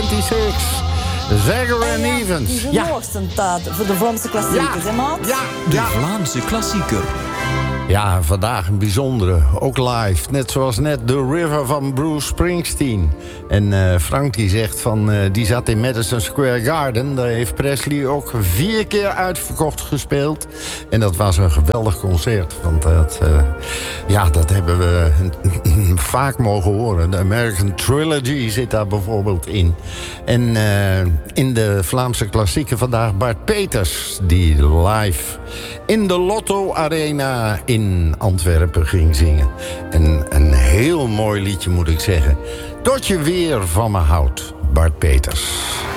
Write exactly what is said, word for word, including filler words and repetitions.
negenennegentig. Zagger en ja, Evans. Die Ja. vervolgstentaat voor de Vlaamse klassiekers, hè, maat? Ja, De ja. Vlaamse klassieker. Ja, vandaag een bijzondere, ook live. Net zoals net The River van Bruce Springsteen. En uh, Frank die zegt van, uh, die zat in Madison Square Garden. Daar heeft Presley ook vier keer uitverkocht gespeeld. En dat was een geweldig concert. Want dat, uh, ja, dat hebben we vaak mogen horen. De American Trilogy zit daar bijvoorbeeld in. En uh, in de Vlaamse klassieken vandaag Bart Peters, die live in de Lotto Arena in Antwerpen ging zingen. En een heel mooi liedje, moet ik zeggen. Tot je weer van me houdt, Bart Peters.